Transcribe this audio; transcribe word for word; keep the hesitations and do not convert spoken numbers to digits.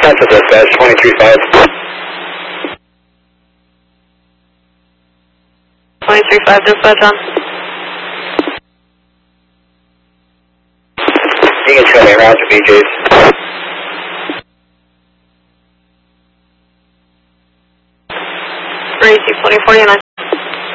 Central Dispatch, twenty-three five. twenty-three five, dispatch on. You can show me around to B J's. Crazy, twenty forty-nine.